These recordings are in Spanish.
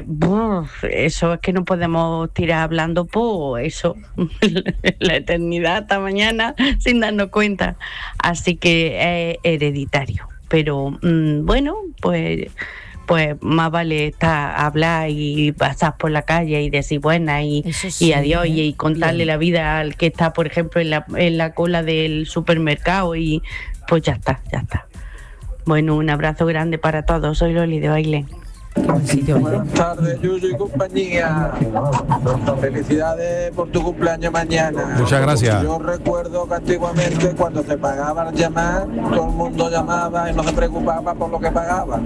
eso es que no podemos tirar hablando por eso, la eternidad hasta mañana sin darnos cuenta. Así que es hereditario. Pero bueno, pues más vale hablar y pasar por la calle y decir buenas y adiós y contarle la vida al que está, por ejemplo, en la cola del supermercado y pues ya está. Bueno, un abrazo grande para todos. Soy Loli de Bailén. Buenas tardes, Yuyu y compañía. Felicidades por tu cumpleaños mañana. Muchas gracias. Yo recuerdo que antiguamente cuando se pagaban llamar, todo el mundo llamaba y no se preocupaba por lo que pagaba.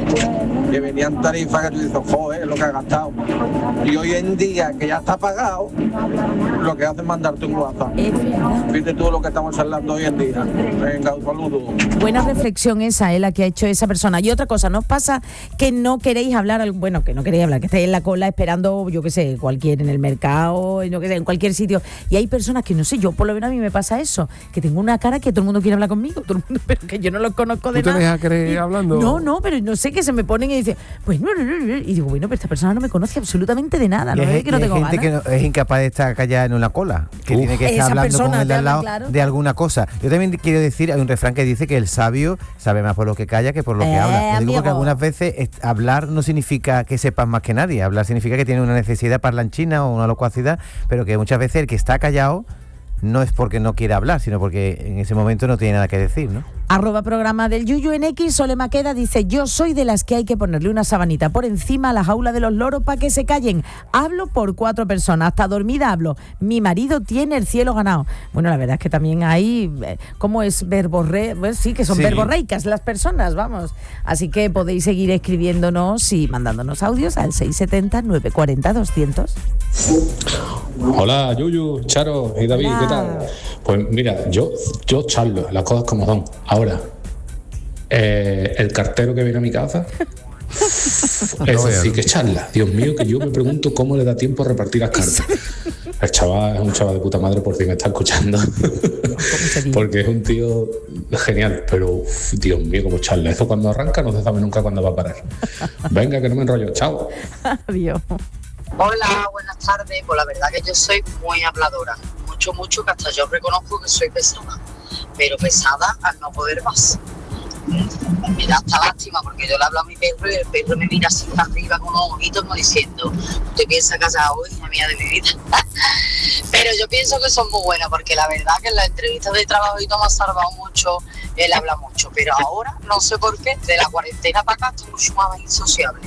Que venían tarifas que tú dices, joder, lo que has gastado. Y hoy en día, que ya está pagado, lo que hace es mandarte un WhatsApp. Fíjate tú lo que estamos hablando hoy en día. Venga, un saludo. Buena reflexión esa, la que ha hecho esa persona. Y otra cosa, ¿no pasa que no queréis hablar, que estáis en la cola esperando, yo qué sé, cualquier en el mercado, yo qué sé, en cualquier sitio, y hay personas que no sé, yo por lo menos a mí me pasa eso, que tengo una cara que todo el mundo quiere hablar conmigo, todo el mundo, pero que yo no los conozco de nada. ¿Tú te dejas creer hablando? No, pero no sé, que se me ponen y dicen, pues no, y digo, bueno, pero esta persona no me conoce absolutamente de nada, no es que no tengo ganas. Hay gente que es incapaz de estar callada en una cola, que tiene que estar hablando con el de al lado, claro, de alguna cosa. Yo también quiero decir, hay un refrán que dice que el sabio sabe más por lo que calla que por lo que habla. Yo digo porque algunas veces hablar no significa que sepas más que nadie, hablar significa que tiene una necesidad parlanchina o una locuacidad, pero que muchas veces el que está callado no es porque no quiera hablar, sino porque en ese momento no tiene nada que decir, ¿no? @programa del Yuyu en X. Sole Maqueda dice, yo soy de las que hay que ponerle una sabanita por encima a la jaula de los loros para que se callen. Hablo por 4 personas, hasta dormida hablo. Mi marido tiene el cielo ganado. Bueno, la verdad es que también hay, ¿cómo es? Verborrea, sí, que son verborreicas las personas, vamos. Así que podéis seguir escribiéndonos y mandándonos audios al 670-940-200. Hola, Yuyu, Charo y David, hola. ¿Qué tal? Pues mira, yo charlo, las cosas como son. Ahora, el cartero que viene a mi casa, eso sí que charla. Dios mío, que yo me pregunto cómo le da tiempo a repartir las cartas. El chaval es un chaval de puta madre, por si me está escuchando. Porque es un tío genial, pero Dios mío, cómo charla. Eso cuando arranca no se sabe nunca cuándo va a parar. Venga, que no me enrollo. Chao. Adiós. Hola, buenas tardes. Pues la verdad que yo soy muy habladora. Mucho, que hasta yo reconozco que soy pesada. Pero pesada al no poder más. Me da hasta lástima porque yo le hablo a mi perro y el perro me mira así para arriba con unos ojitos como diciendo, ¿usted piensa casar hoy, hija mía de mi vida? Pero yo pienso que son muy buenas porque la verdad que en las entrevistas de trabajo y todo me ha salvado mucho, él habla mucho, pero ahora no sé por qué, de la cuarentena para acá estoy mucho más insociable.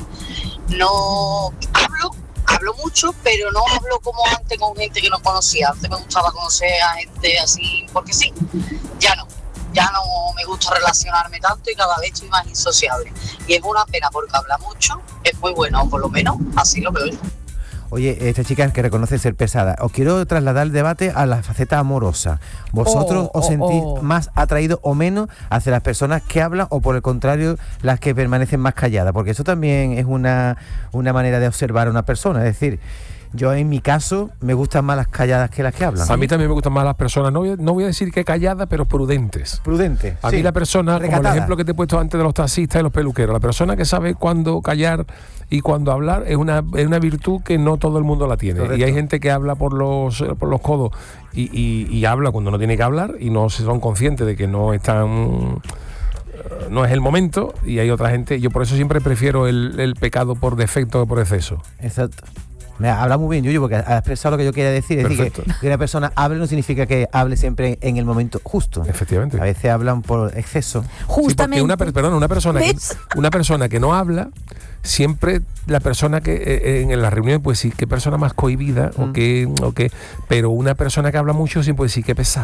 No hablo mucho, pero no hablo como antes con gente que no conocía. Antes me gustaba conocer a gente así porque sí, ya no me gusta relacionarme tanto y cada vez estoy más insociable. Y es una pena porque habla mucho, es muy bueno, o por lo menos así lo veo yo. Oye, esta chica que reconoce ser pesada, os quiero trasladar el debate a la faceta amorosa. ¿Vosotros os sentís más atraídos o menos hacia las personas que hablan o por el contrario las que permanecen más calladas? Porque eso también es una manera de observar a una persona, es decir, yo en mi caso me gustan más las calladas que las que hablan. A mí también me gustan más las personas, no voy a decir que calladas, pero prudentes. Prudentes. A mí la persona, recatada, como el ejemplo que te he puesto antes de los taxistas y los peluqueros, la persona que sabe cuándo callar y cuándo hablar es una virtud que no todo el mundo la tiene. Correcto. Y hay gente que habla por los codos y habla cuando no tiene que hablar y no se son conscientes de que no están... No es el momento, y hay otra gente, yo por eso siempre prefiero el pecado por defecto que por exceso. Exacto. Me habla muy bien, Yuyu, porque ha expresado lo que yo quería decir. Es decir, que una persona hable no significa que hable siempre en el momento justo. Efectivamente. A veces hablan por exceso. Justamente. Sí, porque una persona que no habla, siempre la persona que en la reunión puede decir qué persona más cohibida o qué, pero una persona que habla mucho siempre puede decir qué pesado.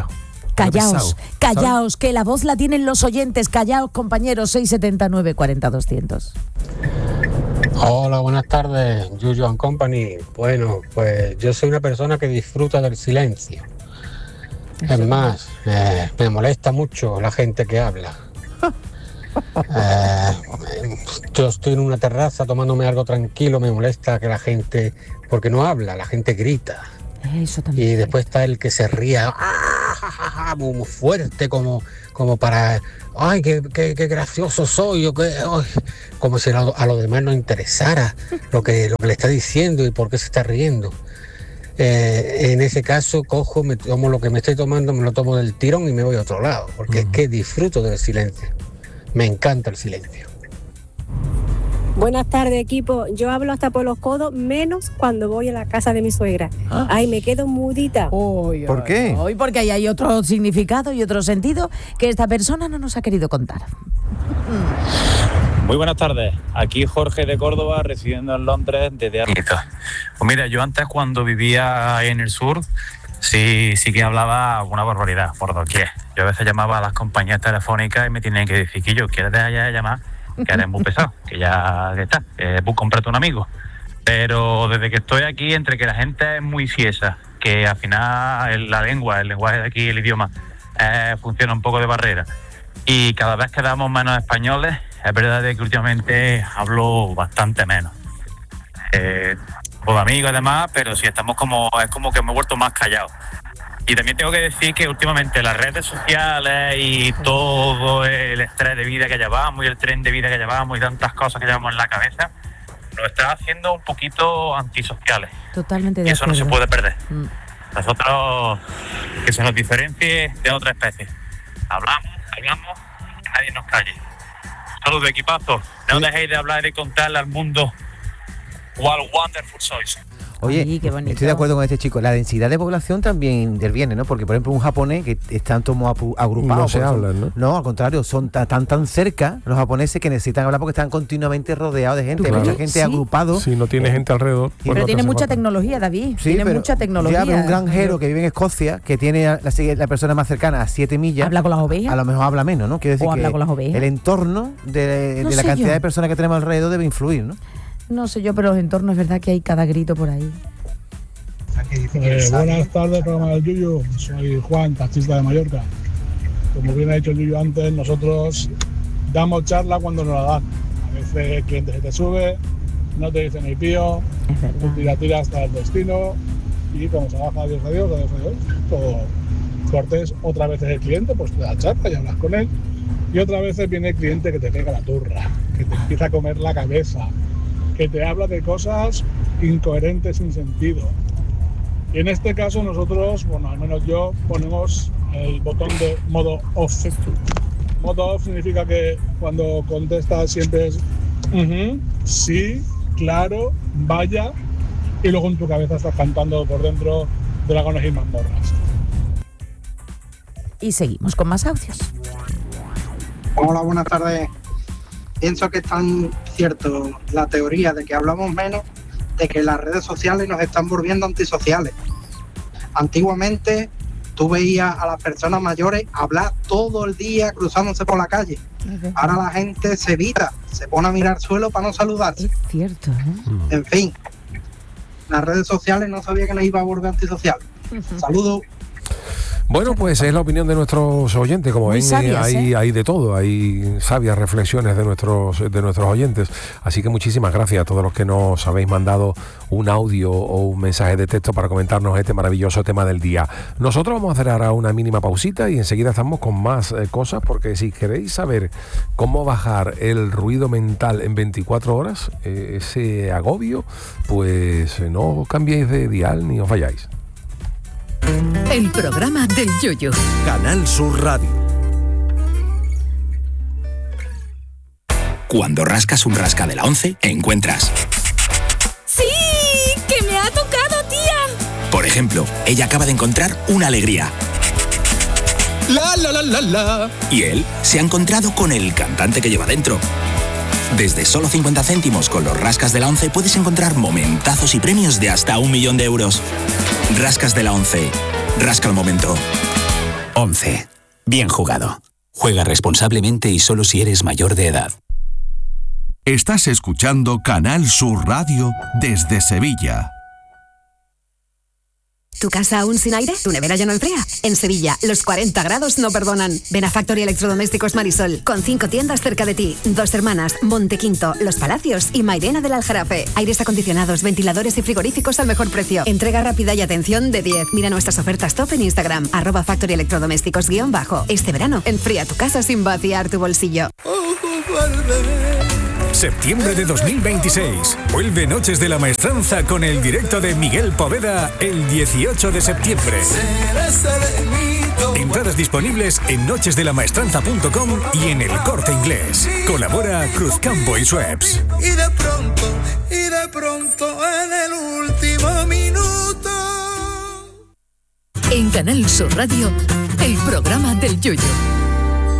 Callaos, que la voz la tienen los oyentes. Callaos, compañeros. 679-40-200. Hola, buenas tardes, Yuyu and Company. Bueno, pues yo soy una persona que disfruta del silencio. Es más, me molesta mucho la gente que habla. Yo estoy en una terraza tomándome algo tranquilo, me molesta que la gente, porque no habla, la gente grita. Eso también. Y después está el que se ría. ¡Ah! muy fuerte, como para, ay, qué gracioso soy, como si a los demás no interesara lo que le está diciendo y por qué se está riendo. En ese caso cojo, me tomo lo que me estoy tomando, me lo tomo del tirón y me voy a otro lado, porque es que disfruto del silencio. Me encanta el silencio. Buenas tardes, equipo. Yo hablo hasta por los codos, menos cuando voy a la casa de mi suegra. Ay, me quedo mudita. ¿Por qué? Hoy porque ahí hay otro significado y otro sentido que esta persona no nos ha querido contar. Muy buenas tardes. Aquí Jorge de Córdoba, residiendo en Londres desde Arlita. Pues mira, yo antes cuando vivía en el sur, sí que hablaba una barbaridad por doquier. Yo a veces llamaba a las compañías telefónicas y me tenían que decir que yo quiero dejar ya de llamar, que eres muy pesado, que ya está, comprate un amigo. Pero desde que estoy aquí, entre que la gente es muy fiesa, que al final el lenguaje de aquí, el idioma, funciona un poco de barrera, y cada vez quedamos menos españoles, es verdad que últimamente hablo bastante menos. Con amigos y demás, pero sí es como que me he vuelto más callado. Y también tengo que decir que últimamente las redes sociales y todo el estrés de vida que llevamos y el tren de vida que llevamos y tantas cosas que llevamos en la cabeza, nos está haciendo un poquito antisociales. Totalmente de acuerdo. Y eso no se puede perder. Nosotros, que se nos diferencie de otra especie. Hablamos, nadie nos calle. Saludos, equipazo. No dejéis de hablar y contarle al mundo cuál wonderful sois. Oye, estoy de acuerdo con este chico. La densidad de población también interviene, ¿no? Porque, por ejemplo, un japonés que están todos agrupados. No se hablan, ¿no? No, al contrario, son tan cerca los japoneses que necesitan hablar porque están continuamente rodeados de gente. Hay mucha gente agrupada. Si no tiene gente alrededor. Pero no tiene mucha tecnología, David. Sí, tiene mucha tecnología. Ya, un granjero que vive en Escocia, que tiene la persona más cercana a 7 millas. ¿Habla con las ovejas? A lo mejor habla menos, ¿no? Quiero decir habla con las ovejas. El entorno de la cantidad de personas que tenemos alrededor debe influir, ¿no? No sé yo, pero los entornos es verdad que hay cada grito por ahí. Buenas tardes, programa del Yuyu. Soy Juan, taxista de Mallorca. Como bien ha dicho el Yuyu antes, nosotros damos charla cuando nos la dan. A veces el cliente se te sube, no te dice ni pío, tú tira hasta el destino y cuando se baja, adiós, todo cortés. Otra vez es el cliente, pues te da charla y hablas con él. Y otra vez viene el cliente que te pega la turra, que te empieza a comer la cabeza, que te habla de cosas incoherentes, sin sentido. Y en este caso nosotros, bueno, al menos yo, ponemos el botón de modo off. Modo off significa que cuando contestas siempre es sí, claro, vaya, y luego en tu cabeza estás cantando por dentro Dragones y mazmorras. Y seguimos con más audios. Hola, buenas tardes. Pienso que es tan cierto la teoría de que hablamos menos, de que las redes sociales nos están volviendo antisociales. Antiguamente tú veías a las personas mayores hablar todo el día cruzándose por la calle. Ahora la gente se evita, se pone a mirar al suelo para no saludarse. Es cierto, ¿eh? En fin, las redes sociales no sabía que nos iba a volver antisociales. Saludos. Bueno, pues es la opinión de nuestros oyentes, como ven, hay de todo, hay sabias reflexiones de nuestros oyentes, así que muchísimas gracias a todos los que nos habéis mandado un audio o un mensaje de texto para comentarnos este maravilloso tema del día. Nosotros vamos a hacer ahora una mínima pausita y enseguida estamos con más cosas, porque si queréis saber cómo bajar el ruido mental en 24 horas, ese agobio, pues no os cambiéis de dial ni os vayáis. El programa del Yoyo. Canal Sur Radio. Cuando rascas un rasca de la 11, encuentras... ¡Sí! ¡Que me ha tocado, tía! Por ejemplo, ella acaba de encontrar una alegría. ¡La! Y él se ha encontrado con el cantante que lleva dentro. Desde solo 50 céntimos con los rascas de la 11 puedes encontrar momentazos y premios de hasta 1 millón de euros. Rascas de la 11. Rasca el momento. 11. Bien jugado. Juega responsablemente y solo si eres mayor de edad. Estás escuchando Canal Sur Radio desde Sevilla. ¿Tu casa aún sin aire? ¿Tu nevera ya no enfría? En Sevilla, los 40 grados no perdonan. Ven a Factory Electrodomésticos Marisol, con 5 tiendas cerca de ti. Dos Hermanas, Montequinto, Los Palacios y Mairena del Aljarafe. Aires acondicionados, ventiladores y frigoríficos al mejor precio. Entrega rápida y atención de 10. Mira nuestras ofertas top en Instagram, @Factory Electrodomésticos _. Este verano, enfría tu casa sin vaciar tu bolsillo. Septiembre de 2026. Vuelve Noches de la Maestranza con el directo de Miguel Poveda el 18 de septiembre. Entradas disponibles en nochesdelamaestranza.com y en El Corte Inglés. Colabora Cruzcampo y Schweppes. Y de pronto en el último minuto. En Canal Sur Radio, el programa del Yoyo.